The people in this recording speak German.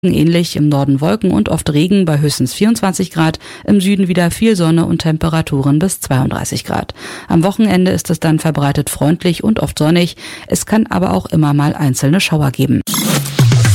Ähnlich, im Norden Wolken und oft Regen bei höchstens 24 Grad, im Süden wieder viel Sonne und Temperaturen bis 32 Grad. Am Wochenende ist es dann verbreitet freundlich und oft sonnig, es kann aber auch immer mal einzelne Schauer geben.